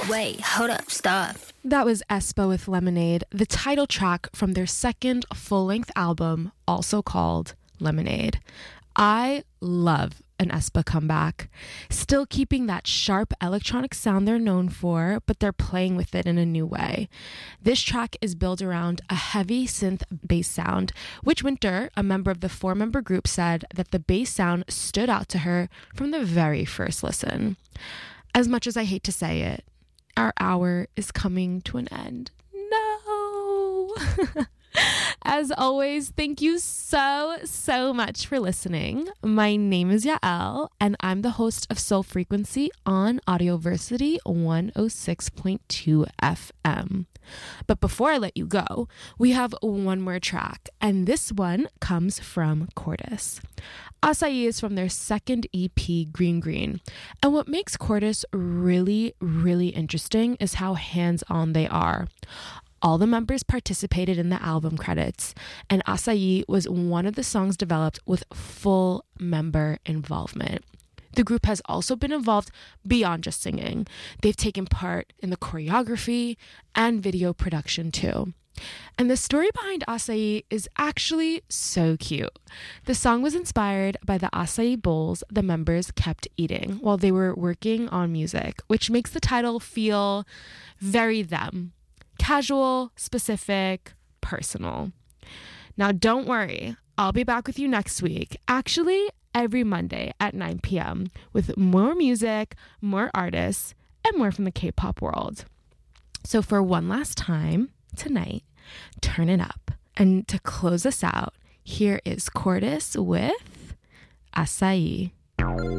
Wait, hold up, stop. That was aespa with Lemonade, the title track from their second full-length album, also called Lemonade. I love an aespa comeback, still keeping that sharp electronic sound they're known for, but they're playing with it in a new way. This track is built around a heavy synth bass sound, which Winter, a member of the four-member group, said that the bass sound stood out to her from the very first listen. As much as I hate to say it, our hour is coming to an end. No! As always, thank you so much for listening. My name is Yael, and I'm the host of Soul Frequency on Audioversity 106.2 FM. But before I let you go, we have one more track, and this one comes from Cordis. Acai is from their second EP, Green Green. And what makes Cordis really, really interesting is how hands-on they are. All the members participated in the album credits, and Acai was one of the songs developed with full member involvement. The group has also been involved beyond just singing. They've taken part in the choreography and video production too. And the story behind Acai is actually so cute. The song was inspired by the acai bowls the members kept eating while they were working on music, which makes the title feel very them. Casual, specific, personal. Now, don't worry. I'll be back with you next week. Actually, every Monday at 9 p.m. with more music, more artists, and more from the K-pop world. So for one last time tonight, turn it up. And to close us out, here is Cordis with Acai.